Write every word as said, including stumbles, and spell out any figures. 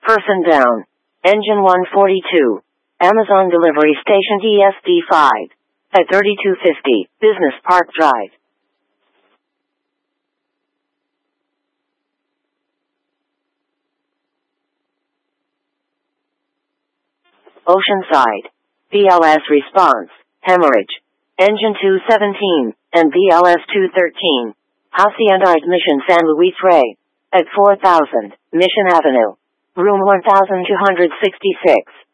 Person down. Engine one forty-two. Amazon Delivery Station D S D five. At thirty-two fifty, Business Park Drive. Oceanside. B L S response. Hemorrhage. Engine two seventeen, and B L S two thirteen. Hacienda Mission San Luis Rey. At four thousand, Mission Avenue. Room one thousand two hundred sixty-six.